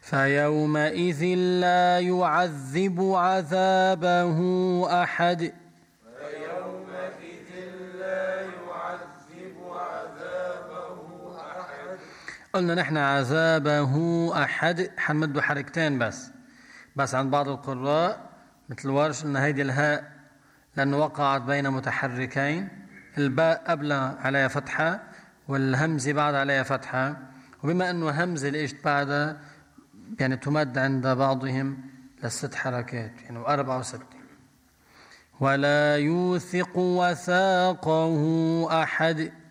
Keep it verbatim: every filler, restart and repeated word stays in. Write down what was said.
فيومئذ لا يعذب عذابه أحد فيومئذ لا يعذب عذابه أحد. قلنا نحن عذابه أحد حنمد حركتين بس بس عند بعض القراء مثل ورش قلنا هيدي الهاء لأنه وقعت بين متحركين، الباء قبلها عليها فتحة والهمزة بعد عليها فتحة، وبما أنه همزة اللي إجت بعدها يعني تمد عند بعضهم لست حركات يعني أربعة وستة. ولا يوثق وثاقه أحد